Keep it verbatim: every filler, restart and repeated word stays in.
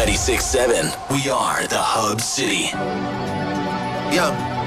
ninety-six point seven. We are the Hub City. Yeah.